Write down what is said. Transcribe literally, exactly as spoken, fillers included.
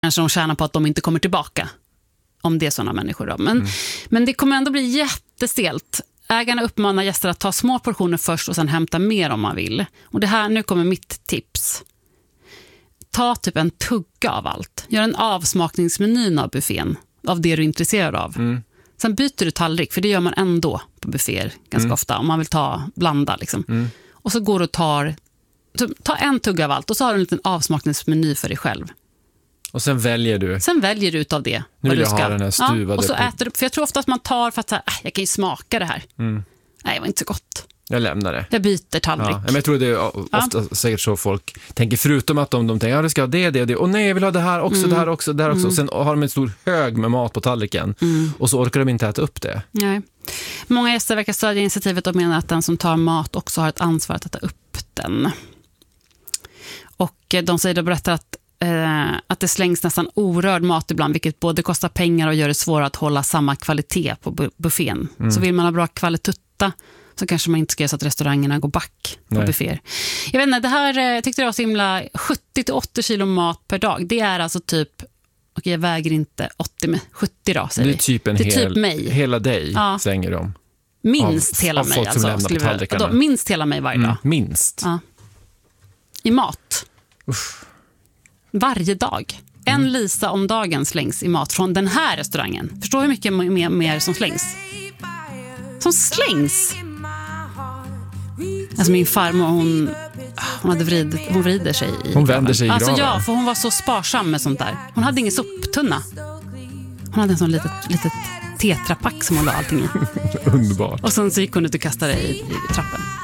kanske de tjänar på att de inte kommer tillbaka. Om det är sådana människor då. Men, mm. men det kommer ändå bli jättestelt. Ägarna uppmanar gäster att ta små portioner först och sen hämta mer om man vill. Och det här, nu kommer mitt tips. Ta typ en tugga av allt. Gör en avsmakningsmeny av buffén. Av det du är intresserad av. Mm. Sen byter du tallrik, för det gör man ändå på bufféer ganska mm. ofta. Om man vill ta, blanda liksom. Mm. Och så går du och tar, ta en tugga av allt. Och så har du en liten avsmakningsmeny för dig själv. Och sen väljer du. Sen väljer du ut av det. Nu vill du jag ska. ha den här stuvade. Ja, och så på... äter du, för jag tror ofta att man tar för att så här, äh, jag kan ju smaka det här. Mm. Nej, det var inte så gott. Jag lämnar det. Jag byter tallrik. Ja, men jag tror det är ofta ja. säkert så folk tänker, förutom att de, de tänker, ja det ska ha det, det och det. Och nej, jag vill ha det här också, mm. det här också, det här också. Mm. Och sen har de en stor hög med mat på tallriken. Mm. Och så orkar de inte äta upp det. Nej. Många gäster verkar stödja initiativet och menar att den som tar mat också har ett ansvar att äta upp den. Och de säger och berättar att eh, att det slängs nästan orörd mat ibland, vilket både kostar pengar och gör det svårare att hålla samma kvalitet på bu- buffén. Mm. Så vill man ha bra kvalitutta så kanske man inte ska göra så att restaurangerna går back på Nej. bufféer. Jag vet inte, det här jag tyckte det var så himla sjuttio till åttio kilo mat per dag. Det är alltså typ, okej jag väger inte åttio, men sjuttio då säger vi. Det är typ en det är hel, typ mig. Hela dig ja. slänger de. Minst av, hela av mig alltså. Jag, då, minst hela mig varje dag. Mm, minst. Ja. I mat. Uff. Varje dag. En mm. Lisa om dagen slängs i mat från den här restaurangen. Förstår hur mycket mer, mer som slängs? Som slängs? Alltså min farmor, hon, hon, hade vrid, hon vrider sig i Hon vänder sig i graven. graven. Alltså ja, för hon var så sparsam med sånt där. Hon hade ingen soptunna. Hon hade en sån litet, litet tetrapack som hon la allting i. Underbart. Och sen så gick hon ut och kastade i, i trappen.